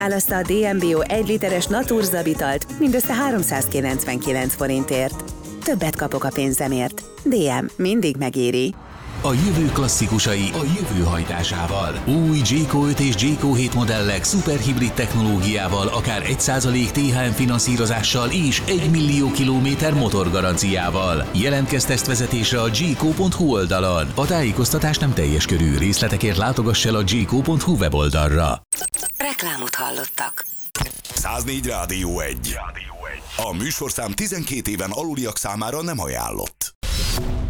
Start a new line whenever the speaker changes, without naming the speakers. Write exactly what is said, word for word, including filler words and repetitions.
Választa a dé em bé o egy literes Naturza italt mindössze háromszázkilencvenkilenc forintért. Többet kapok a pénzemért. dé em mindig megéri.
A jövő klasszikusai a jövő hajtásával. Új Jayco öt és Jayco hét modellek szuperhibrid technológiával, akár egy százalék té há em finanszírozással és egy millió kilométer motorgaranciával. Jelentkezz tesztvezetésre a jayco pont hu oldalon. A tájékoztatás nem teljes körű, részletekért látogass el a jayco pont hu weboldalra.
Reklámot hallottak.
száznégy Rádió egy. A műsorszám tizenkét éven aluliak számára nem ajánlott.